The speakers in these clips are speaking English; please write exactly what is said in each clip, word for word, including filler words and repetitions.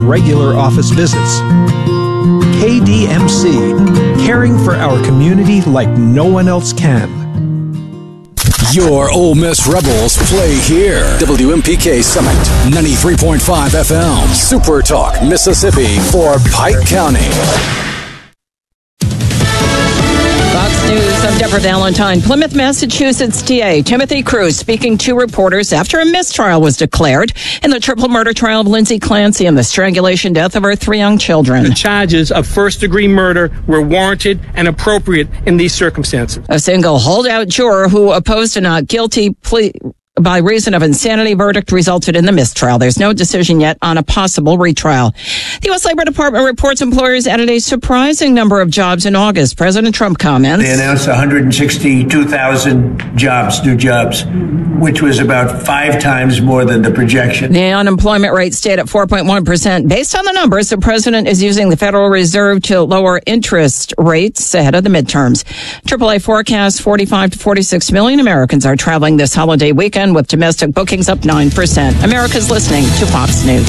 regular office visits. K D M C, caring for our community like no one else can. Your Ole Miss Rebels play here. W M P K Summit, ninety-three point five F M. Super Talk, Mississippi for Pike County. Fox News, I'm Deborah Valentine. Plymouth, Massachusetts D A Timothy Cruz speaking to reporters after a mistrial was declared in the triple murder trial of Lindsay Clancy and the strangulation death of her three young children. The charges of first-degree murder were warranted and appropriate in these circumstances. A single holdout juror who opposed a not guilty plea by reason of insanity verdict resulted in the mistrial. There's no decision yet on a possible retrial. The U S Labor Department reports employers added a surprising number of jobs in August. President Trump comments. They announced one hundred sixty-two thousand jobs, new jobs, which was about five times more than the projection. The unemployment rate stayed at four point one percent. Based on the numbers, the president is using the Federal Reserve to lower interest rates ahead of the midterms. triple A forecasts forty-five to forty-six million Americans are traveling this holiday weekend, with domestic bookings up nine percent. America's listening to Fox News.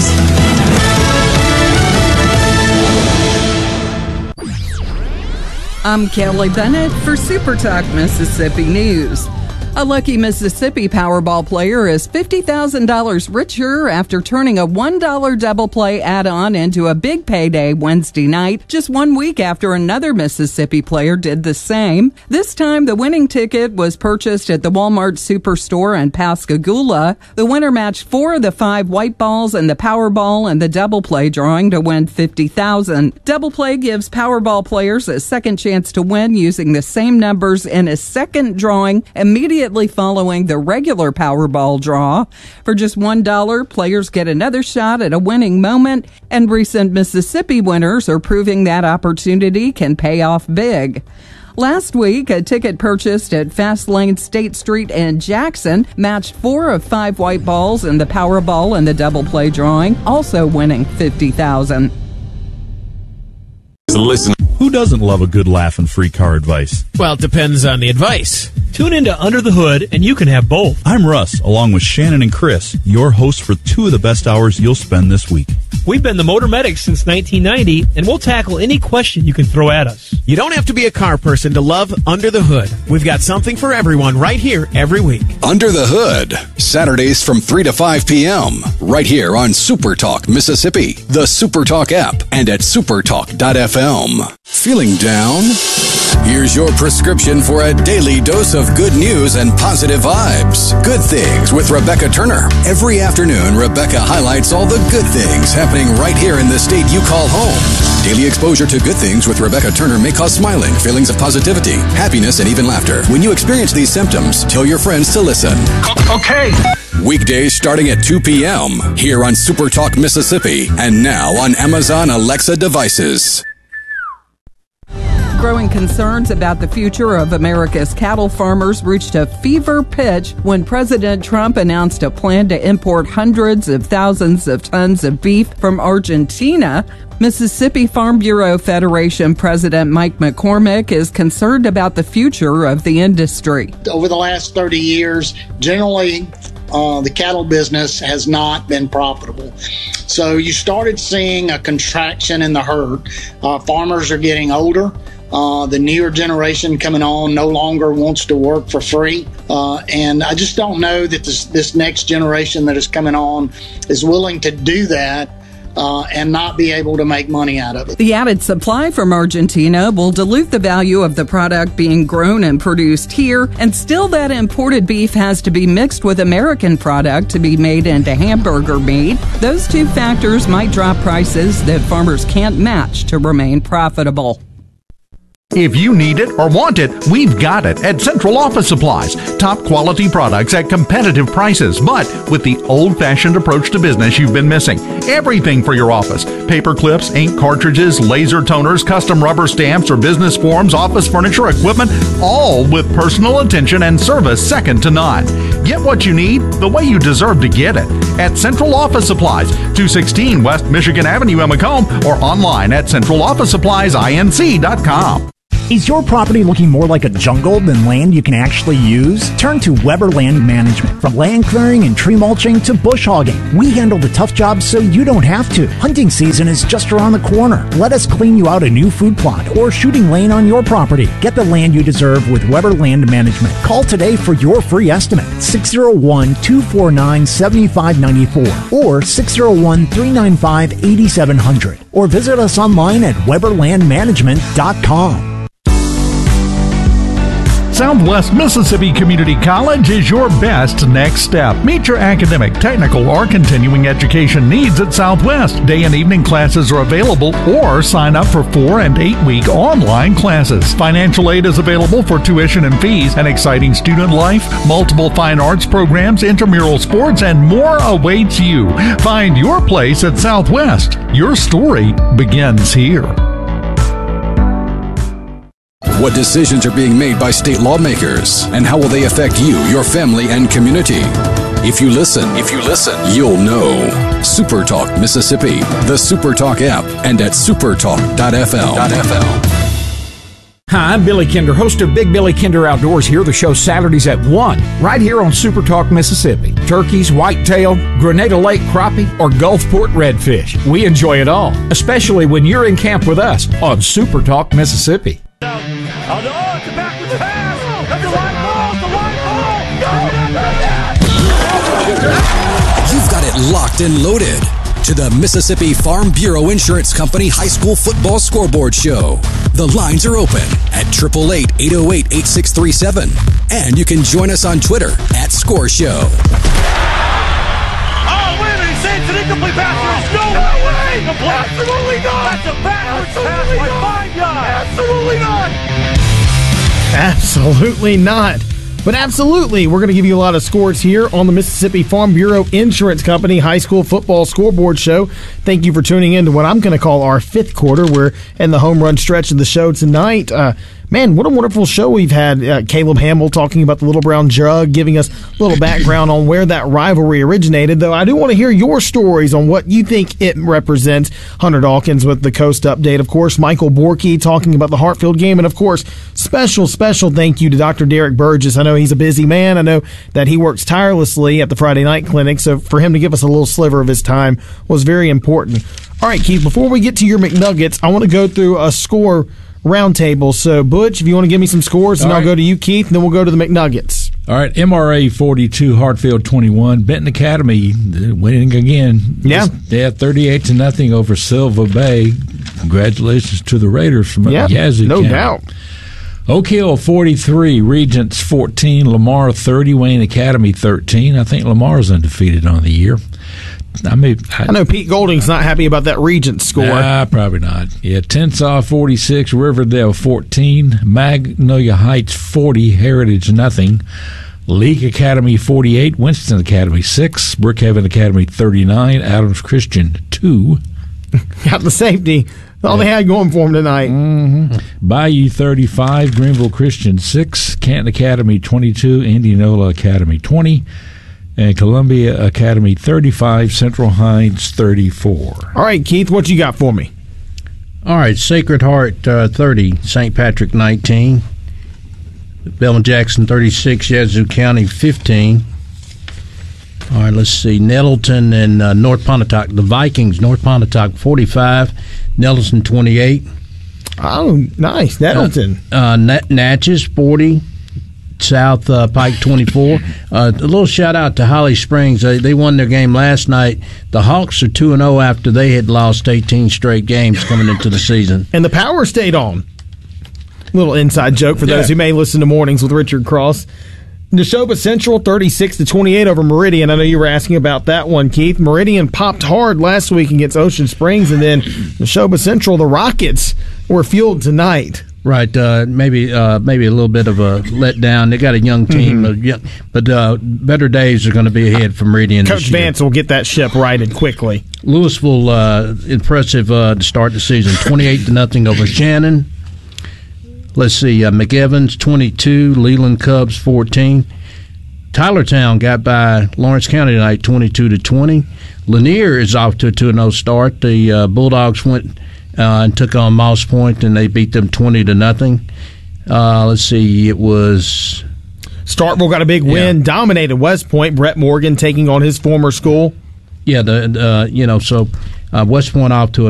I'm Kelly Bennett for Super Talk Mississippi News. A lucky Mississippi Powerball player is fifty thousand dollars richer after turning a one dollar double play add-on into a big payday Wednesday night, just one week after another Mississippi player did the same. This time, the winning ticket was purchased at the Walmart Superstore in Pascagoula. The winner matched four of the five white balls in the Powerball and the double play drawing to win fifty thousand dollars. Double play gives Powerball players a second chance to win using the same numbers in a second drawing immediately following the regular Powerball draw. For just one dollar, players get another shot at a winning moment, and recent Mississippi winners are proving that opportunity can pay off big. Last week, a ticket purchased at Fastlane State Street in Jackson matched four of five white balls in the Powerball and the double play drawing, also winning fifty thousand dollars. Listen. Who doesn't love a good laugh and free car advice? Well, it depends on the advice. Tune into Under the Hood, and you can have both. I'm Russ, along with Shannon and Chris, your hosts for two of the best hours you'll spend this week. We've been the Motor Medics since nineteen ninety, and we'll tackle any question you can throw at us. You don't have to be a car person to love Under the Hood. We've got something for everyone right here every week. Under the Hood, Saturdays from three to five p.m., right here on Super Talk Mississippi, the Super Talk app, and at supertalk dot f m. Feeling down? Here's your prescription for a daily dose of good news and positive vibes. Good Things with Rebecca Turner. Every afternoon, Rebecca highlights all the good things happening right here in the state you call home. Daily exposure to Good Things with Rebecca Turner may cause smiling, feelings of positivity, happiness, and even laughter. When you experience these symptoms, tell your friends to listen. Okay. Weekdays starting at two p.m. here on Super Talk Mississippi, and now on Amazon Alexa devices. Growing concerns about the future of America's cattle farmers reached a fever pitch when President Trump announced a plan to import hundreds of thousands of tons of beef from Argentina. Mississippi Farm Bureau Federation President Mike McCormick is concerned about the future of the industry. Over the last thirty years, generally, uh, the cattle business has not been profitable. So you started seeing a contraction in the herd. Uh, farmers are getting older. Uh, the newer generation coming on no longer wants to work for free. Uh, and I just don't know that this, this next generation that is coming on is willing to do that uh, and not be able to make money out of it. The added supply from Argentina will dilute the value of the product being grown and produced here, and still that imported beef has to be mixed with American product to be made into hamburger meat. Those two factors might drop prices that farmers can't match to remain profitable. If you need it or want it, we've got it at Central Office Supplies. Top quality products at competitive prices, but with the old-fashioned approach to business you've been missing. Everything for your office. Paper clips, ink cartridges, laser toners, custom rubber stamps or business forms, office furniture, equipment, all with personal attention and service second to none. Get what you need the way you deserve to get it at Central Office Supplies, two sixteen West Michigan Avenue in Macomb, or online at central office supplies inc dot com. Is your property looking more like a jungle than land you can actually use? Turn to Weber Land Management. From land clearing and tree mulching to bush hogging, we handle the tough jobs so you don't have to. Hunting season is just around the corner. Let us clean you out a new food plot or shooting lane on your property. Get the land you deserve with Weber Land Management. Call today for your free estimate. six oh one, two four nine, seven five nine four or six oh one, three nine five, eight seven zero zero or visit us online at weber land management dot com. Southwest Mississippi Community College is your best next step. Meet your academic, technical, or continuing education needs at Southwest. Day and evening classes are available, or sign up for four and eight week online classes. Financial aid is available for tuition and fees, an exciting student life, multiple fine arts programs, intramural sports, and more awaits you. Find your place at Southwest. Your story begins here. What decisions are being made by state lawmakers, and how will they affect you, your family, and community? If you listen, if you listen, you'll know. Super Talk Mississippi, the Super Talk app, and at supertalk dot f l. Hi, I'm Billy Kinder, host of Big Billy Kinder Outdoors here. The show Saturdays at one, right here on Super Talk Mississippi. Turkeys, whitetail, Grenada Lake crappie, or Gulfport redfish. We enjoy it all, especially when you're in camp with us on Super Talk Mississippi. Oh, no, it's a backward pass. That's a line ball. It's a line ball. You've got it locked and loaded to the Mississippi Farm Bureau Insurance Company High School Football Scoreboard Show. The lines are open at eight eight eight, eight oh eight, eight six three seven. And you can join us on Twitter at Score Show. Oh, wait a minute. He said it's an incomplete pass. There's no way. Incomplete. Absolutely not. That's a backwards pass by five yards. Absolutely not. Absolutely not. But absolutely, we're going to give you a lot of scores here on the Mississippi Farm Bureau Insurance Company High School Football Scoreboard Show. Thank you for tuning in to what I'm going to call our fifth quarter. We're in the home run stretch of the show tonight. Uh, man, what a wonderful show we've had. Uh, Caleb Hamill talking about the Little Brown Jug, giving us a little background on where that rivalry originated, though I do want to hear your stories on what you think it represents. Hunter Dawkins with the Coast Update, of course, Michael Borky talking about the Hartfield game, and of course, special, special thank you to Doctor Derek Burgess. I know he's a busy man. I know that he works tirelessly at the Friday night clinic, so for him to give us a little sliver of his time was very important. All right, Keith, before we get to your McNuggets, I want to go through a score roundtable. So, Butch, if you want to give me some scores, and I'll go to you, Keith, and then we'll go to the McNuggets. All right, M R A forty-two, Hartfield twenty-one. Benton Academy winning again. Yeah. Yeah, thirty-eight to nothing over Silva Bay. Congratulations to the Raiders from yeah, Yazoo no County. doubt. Oak Hill forty-three, Regents fourteen, Lamar thirty, Wayne Academy thirteen. I think Lamar's undefeated on the year. I mean, I, I know Pete Golding's not happy about that Regents score. Nah, probably not. Yeah, Tensaw forty-six, Riverdale fourteen, Magnolia Heights forty, Heritage nothing. League Academy forty-eight, Winston Academy six, Brookhaven Academy thirty-nine, Adams Christian two. Got the safety. All they had going for them tonight. Mm-hmm. Bayou thirty-five, Greenville Christian six, Canton Academy twenty-two, Indianola Academy twenty, and Columbia Academy thirty-five, Central Hines thirty-four. All right, Keith, what you got for me? All right, Sacred Heart uh, thirty, Saint Patrick nineteen, Belmont Jackson thirty-six, Yazoo County fifteen. All right, let's see. Nettleton and uh, North Pontotoc. The Vikings, North Pontotoc forty-five, Nettleton twenty-eight. Oh, nice. Nettleton. Uh, uh, Nat- Natchez forty, South uh, Pike twenty-four. Uh, a little shout out to Holly Springs. They, they won their game last night. The Hawks are two and oh after they had lost eighteen straight games coming into the season. And the power stayed on. Little inside joke for those yeah. who may listen to Mornings with Richard Cross. Neshoba Central thirty-six to twenty-eight over Meridian. I know you were asking about that one, Keith. Meridian popped hard last week against Ocean Springs, and then Neshoba Central, the Rockets, were fueled tonight. Right, uh, maybe uh, maybe a little bit of a letdown. They got a young team, mm-hmm. but uh, better days are going to be ahead for Meridian. Coach Vance will get that ship righted quickly. Louisville, uh, impressive uh, to start the season, twenty-eight to nothing over Shannon. Let's see, uh, McEvans twenty-two, Leland Cubs fourteen. Tylertown got by Lawrence County tonight, twenty-two to twenty. Lanier is off to a two and oh start. The uh, Bulldogs went uh, and took on Moss Point, and they beat them twenty to nothing. Uh, let's see, it was Starkville got a big win, yeah. dominated West Point. Brett Morgan taking on his former school. Yeah, the uh, you know so uh, West Point off to a